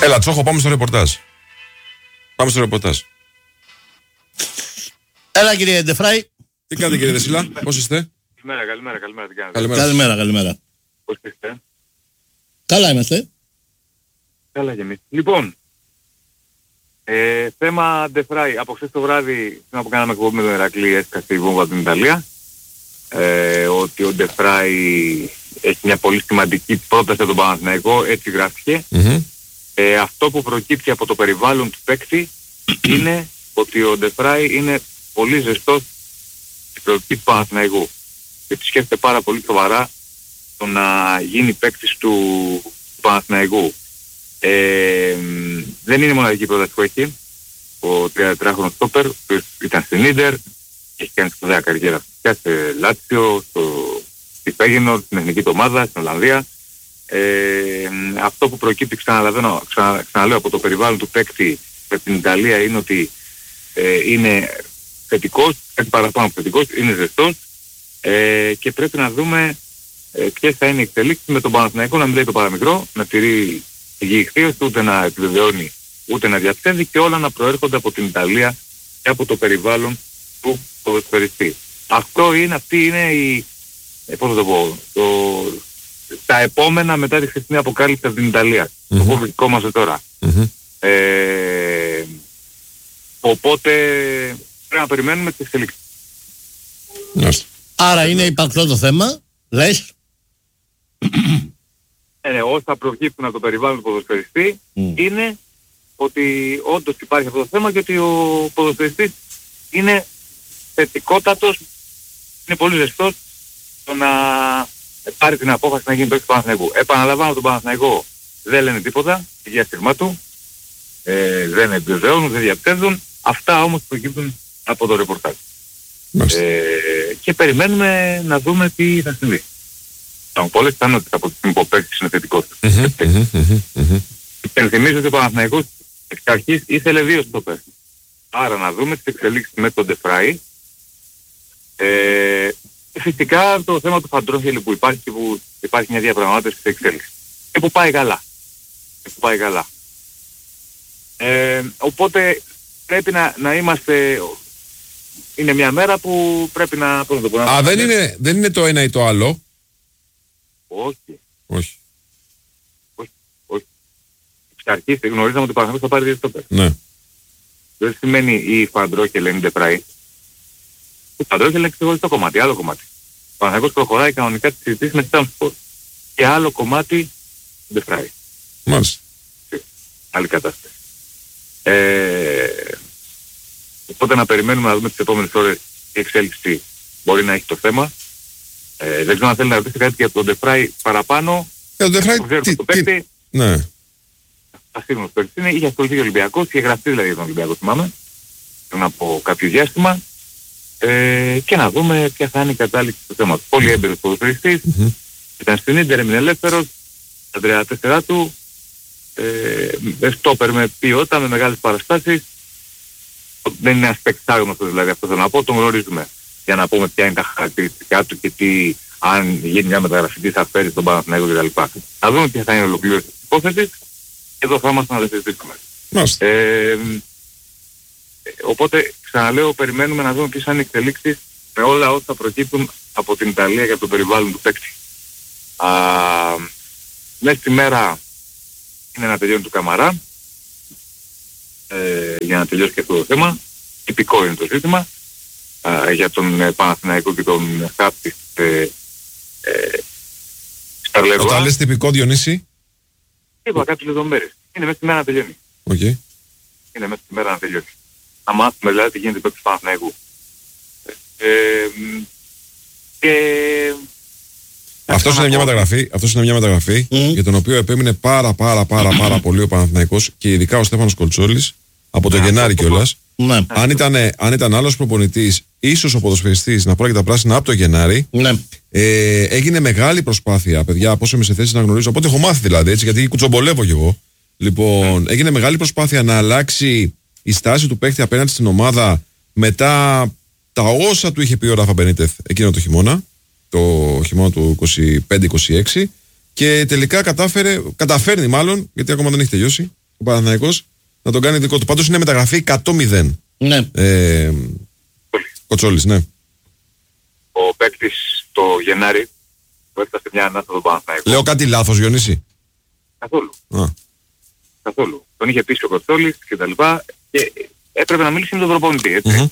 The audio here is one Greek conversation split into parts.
Έλα, Τσόχο, πάμε στο ρεπορτάζ. Έλα, κύριε Ντεφράι. Τι κάνετε, κύριε Δεσίλα, πώς είστε? Καλημέρα, τι κάνετε? Καλημέρα. Πώς είστε? Καλά είμαστε. Καλά και εμείς. Λοιπόν, θέμα Ντεφράι. Από χθες το βράδυ, που κάναμε εκπομπή με τον Ηρακλή, έσκασε η βόμβα από την Ιταλία. Ότι ο Ντεφράι έχει μια πολύ σημαντική πρόταση από τον Παναθηναϊκό, έτσι γράφτηκε. Αυτό που προκύπτει από το περιβάλλον του παίκτη είναι ότι ο Ντεφράι είναι πολύ ζεστός στην προοπτική του Παναθηναϊκού. Και ότι σκέφτεται πάρα πολύ σοβαρά το να γίνει παίκτης του Παναθηναϊκού. Δεν είναι η μοναδική πρόταση που έχει. Ο 33χρονος στόπερ, που ήταν στην Ίντερ, έχει κάνει σπουδαία καριέρα σε Λάτσιο, στη Φέγενορντ, στην εθνική του ομάδα, στην Ολλανδία. Αυτό που προκύπτει, ξαναλέω, από το περιβάλλον του παίκτη με την Ιταλία είναι ότι είναι θετικός, κάτι παραπάνω από θετικός, είναι ζεστός και πρέπει να δούμε ποιες θα είναι οι εξελίξεις με τον Παναθηναϊκό, να μην λέει το παραμικρό, να τηρεί υγιή ηχθείως, ούτε να επιβεβαιώνει ούτε να διαψεύδει και όλα να προέρχονται από την Ιταλία και από το περιβάλλον του ποδοσφαιριστή. Αυτή είναι η, πώς θα το πω, τα επόμενα μετά τη χθεσινή αποκάλυψη από την Ιταλία. Το κομβικό μας τώρα. Οπότε πρέπει να περιμένουμε τις εξελίξεις. Άρα είναι υπαρκτό το θέμα, λες. Όσα προκύπτουν από το περιβάλλον του ποδοσφαιριστή είναι ότι όντως υπάρχει αυτό το θέμα και ότι ο ποδοσφαιριστής είναι θετικότατος, είναι πολύ ζεστός στο να πάρει την απόφαση να γίνει παίκτης του Παναθηναϊκού. Επαναλαμβάνω, τον Παναθηναϊκό δεν λένε τίποτα για στήρμα του, δεν επιβεβαιώνουν, δεν διαπτεύδουν. Αυτά όμως προκύπτουν από το ρεπορτάζ. Και περιμένουμε να δούμε τι θα συμβεί. Υπάρχουν πολλές πιθανότητες από την υποπαίκτης είναι θετικότητα. Υπενθυμίζω ότι ο Παναθηναϊκός εξ αρχής ήθελε 2 στόπερ. Άρα να δούμε τις εξελίξεις με τον Ντεφράι. Φυσικά το θέμα του Φαντρόχελη που υπάρχει και που υπάρχει μια διαπραγμάτευση σε εξέλιξη. Και που πάει καλά. Οπότε πρέπει να είμαστε... Είναι μια μέρα που πρέπει να... δεν είναι το ένα ή το άλλο. Όχι. Εξ αρχής γνωρίζαμε ότι ο Παναθηναϊκός θα πάρει 2 στόπερ. Ναι. Δεν σημαίνει η Φαντρόχελη είναι Ντεφράι. Ο Φαντρόχελη είναι ξεχωριστό κομμάτι, άλλο κομμάτι. Ο Παναθηναϊκός προχωράει κανονικά τις συζητήσεις με Στάνφορντ. Και άλλο κομμάτι Ντεφράι. Μάλιστα. Άλλη κατάσταση. Οπότε να περιμένουμε να δούμε τις επόμενες ώρες τι εξέλιξη μπορεί να έχει το θέμα. Δεν ξέρω αν θέλει να ρωτήσει κάτι για τον Ντεφράι παραπάνω. Τον Ντεφράι παίκτη. Ναι. Ασύγνωστος παίκτης είναι, είχε ασχοληθεί ο Ολυμπιακός, είχε γραφτεί δηλαδή για τον Ολυμπιακό, θυμάμαι, πριν από κάποιο διάστημα. Και να δούμε ποια θα είναι η κατάληξη του θέματος. Πολύ έμπειρος ποδοσφαιριστής, ήταν στην Ίντερ, έμεινε ελεύθερος, τα 34 του, στόπερ με ποιότητα, με μεγάλες παραστάσεις. Δεν είναι ασπεκτάγνωστος δηλαδή, αυτό θέλω να πω, τον γνωρίζουμε. Για να πούμε ποια είναι τα χαρακτηριστικά του και τι, αν γίνει μια μεταγραφή, τι θα φέρει στον Παναθηναϊκό κτλ. Να δούμε ποια θα είναι η ολοκλήρωση της υπόθεσης και εδώ θα είμαστε να δεν συζητήσουμε. Οπότε, ξαναλέω, περιμένουμε να δούμε ποιες θα είναι οι εξελίξεις με όλα όσα προκύπτουν από την Ιταλία και από το περιβάλλον του παίκτη. Μέσα στη μέρα είναι να τελειώνει του Καμαρά, για να τελειώσει και αυτό το θέμα. Τυπικό είναι το ζήτημα για τον Παναθηναϊκό και τον Χάπτη Σταρλερουά. Όταν λες τυπικό, Διονύση? Είπα κάποιες λεπτομέρειες. Είναι μέσα στη μέρα να τελειώνει. Είναι μέσα στη μέρα να τελειώνει. Να μάθουμε δηλαδή τι γίνεται παίκτης του Παναθηναϊκού. Αυτός είναι μια μεταγραφή για τον οποίο επέμεινε πάρα πολύ ο Παναθηναϊκός και ειδικά ο Στέφανος Κολτσόλης από το Γενάρη κιόλας. Αν ήταν άλλος προπονητής, ίσως ο ποδοσφαιριστής να πρόκειται τα πράσινα από το Γενάρη. Έγινε μεγάλη προσπάθεια, παιδιά, από όσο είμαι σε θέση να γνωρίζω. Οπότε έχω μάθει δηλαδή, έτσι, γιατί κουτσομπολεύω κι εγώ. Λοιπόν, έγινε μεγάλη προσπάθεια να αλλάξει η στάση του παίκτη απέναντι στην ομάδα μετά τα όσα του είχε πει ο Ράφα Μπενίτεθ εκείνο το χειμώνα. Το χειμώνα του 25-26 και τελικά καταφέρνει μάλλον, γιατί ακόμα δεν έχει τελειώσει, ο Παναθηναϊκός να τον κάνει δικό του. Πάντως είναι μεταγραφή 100-0. Ναι. Κοτσόλης, ναι. Ο παίκτης το Γενάρη που έφτασε μια ανάσταση του Παναθηναϊκού. Λέω κάτι λάθος, Διονύση? Καθόλου. Α. Καθόλου. Τον είχε πείσει ο Κοτσόλης και τα λοιπά και έπρεπε να μιλήσει με τον προπονητή, έτσι.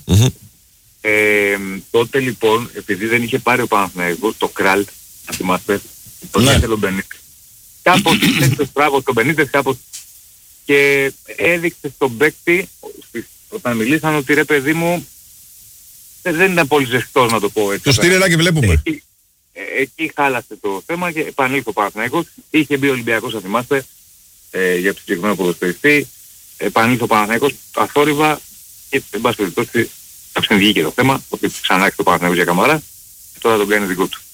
Τότε λοιπόν, επειδή δεν είχε πάρει ο Παναθηναϊκός το Κράλτ, να θυμάστε, τον ήθελε ο Μπενίτες. Κάπως έδειξε το στράβο τον Μπενίτες, κάπως, και έδειξε στον παίκτη, όταν μιλήσαν, ότι ρε παιδί μου, δεν ήταν πολύ ζεστός, να το πω έτσι. Το στήρελα και βλέπουμε. Εκεί χάλασε το θέμα και επανήλθε ο Παναθηναϊκός. Είχε μπει ο Ολυμπιακός, αν θυμάστε, για το συγκεκριμένο ποδοσφαιριστή. Επανήλθε ο Παναθηναϊκός αθόρυβα και εν πάση περιπτώσει βγήκε το θέμα, ότι ξανά έχει το Παναθηναϊκός για Καμαρά και τώρα τον κάνει δικό του.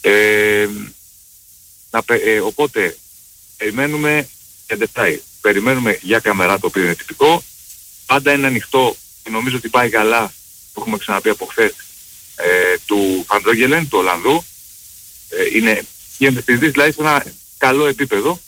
Οπότε περιμένουμε για Ντεφράι, περιμένουμε για Καμερά, το οποίο είναι τυπικό. Πάντα είναι ανοιχτό και νομίζω ότι πάει καλά, το έχουμε ξαναπεί από χθες, του Φαντρόγγελεν, του Ολλανδού. Γίνεται συζήτηση δηλαδή σε ένα καλό επίπεδο.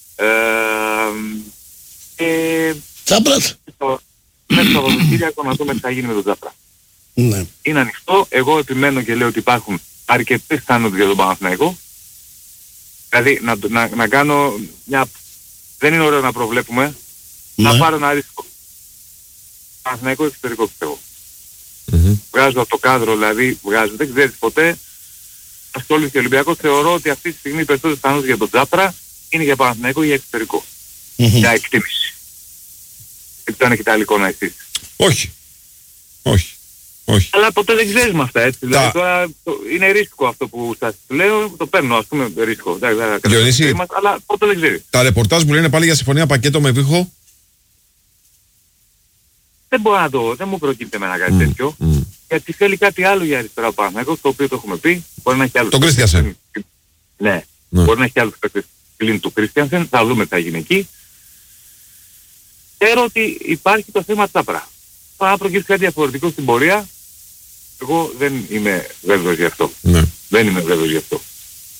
Τσάπρας. Μέσα στο Σαββατοκύριακο να δούμε τι θα γίνει με τον Τσάπρα. Ναι. Είναι ανοιχτό. Εγώ επιμένω και λέω ότι υπάρχουν αρκετές πιθανότητες για τον Παναθηναϊκό. Δηλαδή να κάνω μια... Δεν είναι ωραίο να προβλέπουμε. Ναι. Να πάρω ένα ρίσκο. Παναθηναϊκό εξωτερικό πιστεύω. Βγάζω από το κάδρο, δηλαδή βγάζω. Δεν ξέρεις ποτέ. Ασχολείται και ο Ολυμπιακός. Θεωρώ ότι αυτή τη στιγμή οι περισσότερες πιθανότητες για τον Τσάπρα είναι για Παναθηναϊκό ή για εξωτερικό. Για εκτίμηση. Δεν έχετε άλλη εικόνα εσείς? Όχι. Αλλά ποτέ δεν ξέρεις με αυτά, έτσι. Δηλαδή τώρα είναι ρίσκο αυτό που σας λέω, το παίρνω, ας πούμε, ρίσκο. Διονύση, αλλά ποτέ δεν ξέρεις. Τα ρεπορτάζ που λένε πάλι για συμφωνία πακέτο με Βίχο. Δεν μπορώ να το, δεν μου προκύπτει εμένα κάτι τέτοιο. Γιατί θέλει κάτι άλλο για αριστερά Παναθηναϊκός, το οποίο το έχουμε πει. Μπορεί να έχει άλλους. Τον Κρίστιανσεν. Ναι. Μπορεί να έχει άλλους παίκτες πλην του Κρίστιανσεν, θα δούμε τι θα γίνει εκεί. Ξέρω ότι υπάρχει το θέμα Τσάπρα. Αν προκύψει κάτι διαφορετικό στην πορεία, εγώ δεν είμαι βέβαιος γι' αυτό. Ναι. Δεν είμαι βέβαιος γι' αυτό.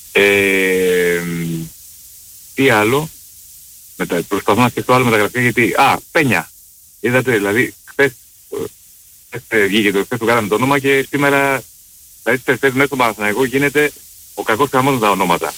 Τι άλλο? Προσπαθώ να σκεφτώ άλλο μεταγραφή, γιατί... Πένια. Είδατε, δηλαδή, χθες βγήκε το χθες του κάναμε το όνομα και σήμερα, δηλαδή, χθες μέσα στον Παναθηναϊκό γίνεται ο κακός καμός τα ονόματα.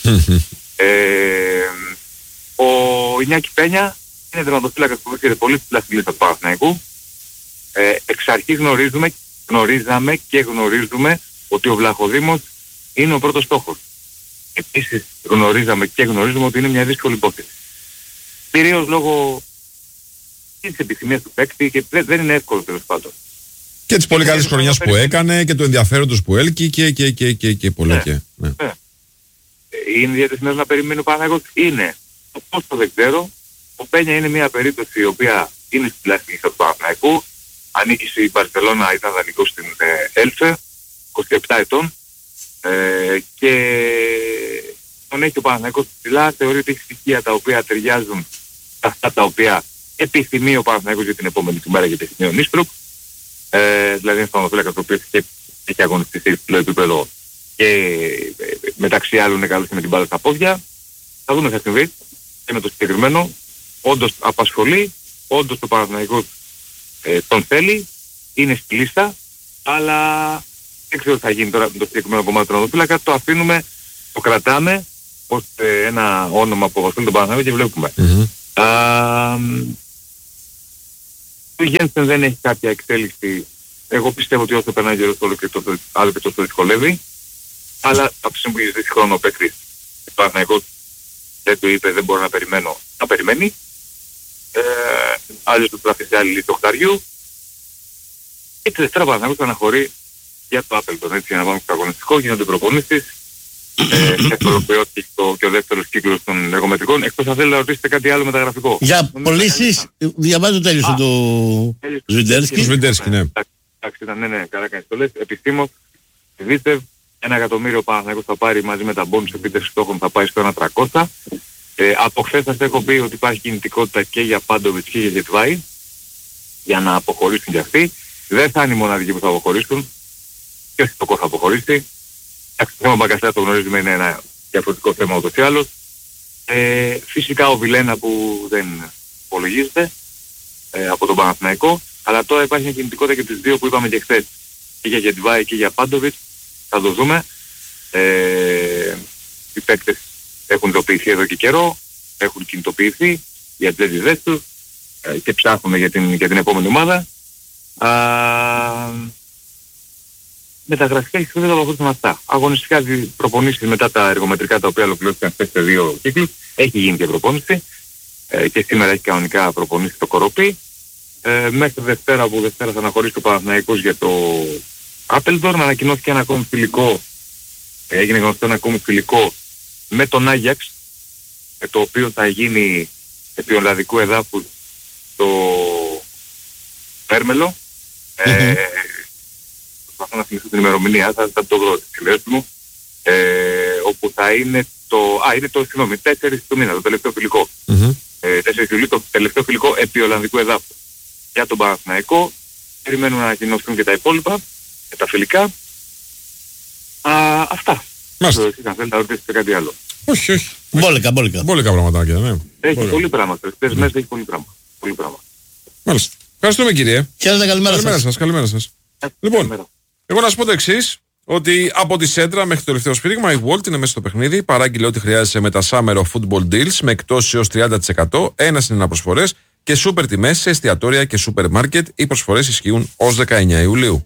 Ο Ινιάκη Πένια είναι τερματοφύλακας που βρίσκεται πολύ ψηλά στη λίστα του Παναθηναϊκού. Εξ αρχής γνωρίζαμε και γνωρίζουμε ότι ο Βλαχοδήμος είναι ο πρώτος στόχος. Επίσης γνωρίζαμε και γνωρίζουμε ότι είναι μια δύσκολη υπόθεση. Κυρίως λόγω της επιθυμίας του παίκτη και δεν είναι εύκολο τέλος πάντων. Και της πολύ καλής χρονιάς που έκανε και του ενδιαφέροντος που έλκει και πολλά και... Ναι. Είναι διατεθειμένος να περιμένει ο Παναθηναϊκός? Είναι. Πώς το δεν ξέρω. Ο Πένια είναι μια περίπτωση η οποία είναι στην πλάστη λίστα του Παναθηναϊκού. Ανήκει στη Μπαρσελόνα, ήταν δανεικός στην Έλφε, 27 ετών. Και τον έχει ο Παναθηναϊκός ψηλά. Θεωρεί ότι έχει στοιχεία τα οποία ταιριάζουν αυτά τα οποία επιθυμεί ο Παναθηναϊκός για την επόμενη του μέρα, γιατί επιθυμεί ο Νίσπρουκ. Δηλαδή είναι σταματοφύλακας το οποίο έχει αγωνιστεί σε υψηλό επίπεδο και μεταξύ άλλων είναι καλός και με την μπάλα στα πόδια. Θα δούμε τι θα συμβεί και με το συγκεκριμένο. Όντως απασχολεί, όντως το Παναθηναϊκός τον θέλει, είναι στη λίστα, αλλά δεν ξέρω τι θα γίνει τώρα με το συγκεκριμένο κομμάτι του τερματοφύλακα. Το αφήνουμε, το κρατάμε ως ένα όνομα που απασχολεί τον Παναθηναϊκό και βλέπουμε. Ο Γένσεν δεν έχει κάποια εξέλιξη. Εγώ πιστεύω ότι όσο περνάει γερός όλο και το άλλο και το δυσκολεύει. Αλλά από τη στιγμή που έχει χρόνο ο παίκτης, ο Παναθηναϊκός δεν του είπε δεν μπορώ να περιμένω, να περιμένει. Άλλος του τράφει σε άλλη λύση του οχταριού. Και τη Δευτέρα Παναθηναϊκός αναχωρεί για το Άπελτον, έτσι, για να πάμε στο αγωνιστικό, γίνονται προπονήσεις. Και ολοκληρώθηκε και ο δεύτερος κύκλος των εργομετρικών. Εκτός αν θέλετε να ρωτήσετε κάτι άλλο μεταγραφικό. Για πωλήσεις, διαβάζω τέλειωσε το Σβιντέρσκι. Σβιντέρσκι, ναι. Εντάξει, ήταν, ναι, καλά κάνεις το λες. Επιστήμος, δείτε, 1 εκατομμύριο ο Παναθηναϊκός θα πάρει μαζί με τα μπόνους επίτευξης στόχων, θα πάει στο 1.300. Από χθες σας έχω πει ότι υπάρχει κινητικότητα και για Πάντοβιτς και για Γετβάη για να αποχωρήσουν κι αυτοί. Δεν θα είναι οι μοναδικοί που θα αποχωρήσουν. Και ο Σιτοκό θα αποχωρήσει. Το θέμα Μπαγκασέα το γνωρίζουμε, είναι ένα διαφορετικό θέμα ούτως ή άλλως. Φυσικά ο Βιλένα που δεν υπολογίζεται από τον Παναθηναϊκό, αλλά τώρα υπάρχει μια κινητικότητα και τις δύο που είπαμε και χθες, και για Γετβάη και για Πάντοβιτς, θα το δούμε. Οι παίκτες έχουν ειδοποιηθεί εδώ και καιρό, έχουν κινητοποιηθεί για τις έντιδες τους και ψάχνουν για την επόμενη ομάδα. Μεταγραφικά και δεν θα προχωρήσουν αυτά. Αγωνιστικά προπονήσεις μετά τα εργομετρικά τα οποία ολοκληρώθηκαν χθες σε 2 κύκλους. Έχει γίνει και προπόνηση και σήμερα έχει κανονικά προπονήσει το Κοροπή. Μέχρι Δευτέρα, που Δευτέρα θα αναχωρήσει το Παναθηναϊκός για το Άπελντορν, ανακοινώθηκε ένα ακόμη φιλικό, έγινε γνωστό ένα ακόμη φιλικό με τον Άγιαξ, το οποίο θα γίνει επί Ολλανδικού εδάφους στο Πέρμελο. Προσπαθώ να θυμηθώ την ημερομηνία, θα το βρω τις σημείες μου, όπου θα είναι είναι το 4 του μήνα, το τελευταίο φιλικό. 4 Ιουλίου, το τελευταίο φιλικό επί Ολλανδικού εδάφους. Για τον Παναθηναϊκό, περιμένουμε να ανακοινωθούν και τα υπόλοιπα, και τα φιλικά. Αυτά. Μάλιστα. Εσείς αν θέλετε να ρωτήσετε κάτι άλλο. Όχι. Μπόλικα. Μπόλικα πραγματάκια, ναι. Έχει πολύ πράγματα. Αυτές μέρες έχει πολύ πράγμα. Μάλιστα. Ευχαριστούμε, κύριε. Χαίρετε, Καλημέρα σας. Λοιπόν, εγώ να σας πω το εξής, ότι από τη Σέντρα μέχρι το τελευταίο σφύριγμα η Walt είναι μέσα στο παιχνίδι. Παράγγειλε ό,τι χρειάζεσαι με τα Summer of Football Deals με εκτόσεις έως 30%, ένα προσφορές και σούπερ τιμές σε εστιατόρια και σούπερ μάρκετ. Οι προσφορές ισχύουν ως 19 Ιουλίου.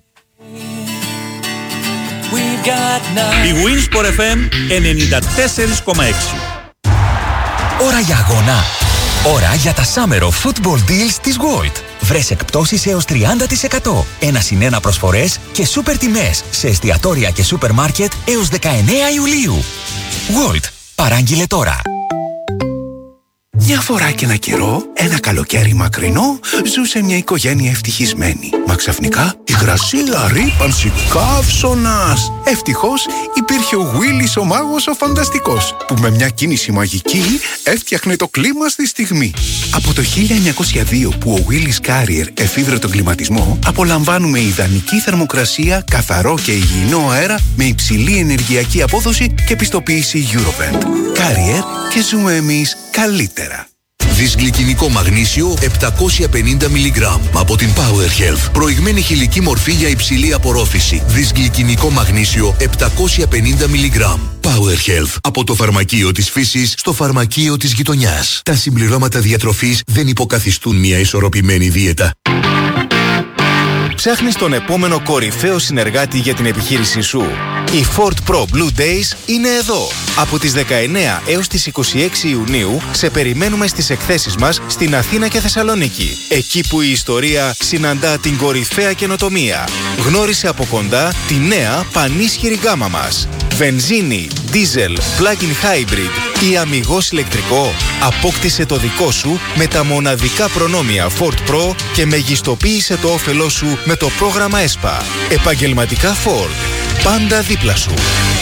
Η Winsport FM 94,6. Ώρα για αγώνα. Ώρα για τα Summer of Football Deals της Walt. Βρες εκπτώσεις έως 30%, 1+1 προσφορές και σούπερ τιμές σε εστιατόρια και σούπερ μάρκετ έως 19 Ιουλίου. Walt. Παράγγειλε τώρα. Μια φορά και ένα καιρό, ένα καλοκαίρι μακρινό, ζούσε μια οικογένεια ευτυχισμένη. Μα ξαφνικά, υγρασία, ρύπανση, καύσωνας. Ευτυχώς, υπήρχε ο Willis ο μάγος ο φανταστικός, που με μια κίνηση μαγική έφτιαχνε το κλίμα στη στιγμή. Από το 1902 που ο Willis Carrier εφήβρε τον κλιματισμό, απολαμβάνουμε ιδανική θερμοκρασία, καθαρό και υγιεινό αέρα με υψηλή ενεργειακή απόδοση και πιστοποίηση Eurovent. Carrier, και ζούμε εμείς καλύτερα. Δυσγλυκινικό μαγνήσιο 750 mg από την Power Health. Προηγμένη χηλική μορφή για υψηλή απορρόφηση. Δυσγλυκινικό μαγνήσιο 750 mg. Power Health. Από το φαρμακείο της φύσης στο φαρμακείο της γειτονιάς. Τα συμπληρώματα διατροφής δεν υποκαθιστούν μια ισορροπημένη δίαιτα. Ψάχνεις τον επόμενο κορυφαίο συνεργάτη για την επιχείρησή σου. Οι Ford Pro Blue Days είναι εδώ. Από τις 19 έως τις 26 Ιουνίου σε περιμένουμε στις εκθέσεις μας στην Αθήνα και Θεσσαλονίκη. Εκεί που η ιστορία συναντά την κορυφαία καινοτομία. Γνώρισε από κοντά τη νέα πανίσχυρη γκάμα μας. Βενζίνη, diesel, plug-in hybrid ή αμιγώς ηλεκτρικό. Απόκτησε το δικό σου με τα μοναδικά προνόμια Ford Pro και μεγιστοποίησε το όφελό σου με το πρόγραμμα ESPA. Επαγγελματικά Ford. Πάντα δίπλα σου.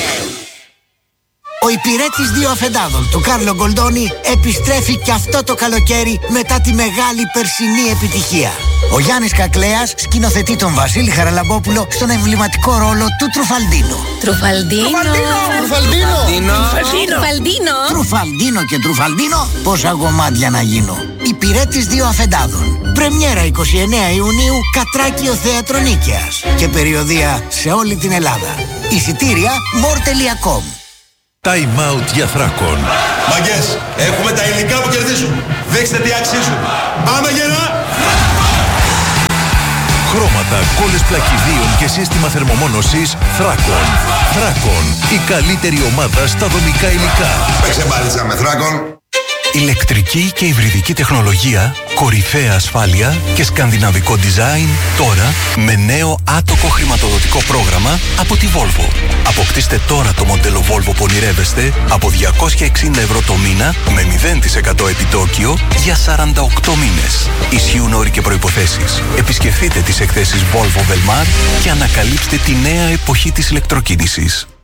Ο υπηρέτης δύο αφεντάδων του Κάρλο Γκολντόνι επιστρέφει και αυτό το καλοκαίρι μετά τη μεγάλη περσινή επιτυχία. Ο Γιάννης Κακλέας σκηνοθετεί τον Βασίλη Χαραλαμπόπουλο στον εμβληματικό ρόλο του Τρουφαλντίνο. Τρουφαλντίνο και Τρουφαλντίνο, πόσα γομάτια να γίνω. Υπηρέτης δύο αφεντάδων. Πρεμιέρα 29 Ιουνίου, Κατράκιο Θέατρο Νίκαιας. Και περιοδεία σε όλη την Ελλάδα. Εισιτήρια more.com. Time out για Θράκον. Μαγκές, έχουμε τα υλικά που κερδίζουν. Δείξτε τι αξίζουν. Πάμε γερά! Χρώματα, κόλλες πλακιδίων και σύστημα θερμομόνωσης Θράκον. Θράκον, η καλύτερη ομάδα στα δομικά υλικά. Παίξε μπάλιτσα με Θράκον. Ηλεκτρική και υβριδική τεχνολογία, κορυφαία ασφάλεια και σκανδιναβικό design τώρα με νέο άτοκο χρηματοδοτικό πρόγραμμα από τη Volvo. Αποκτήστε τώρα το μοντέλο Volvo που ονειρεύεστε από 260 ευρώ το μήνα με 0% επιτόκιο για 48 μήνες. Ισχύουν όροι και προϋποθέσεις. Επισκεφτείτε τις εκθέσεις Volvo Velmar και ανακαλύψτε τη νέα εποχή της ηλεκτροκίνησης.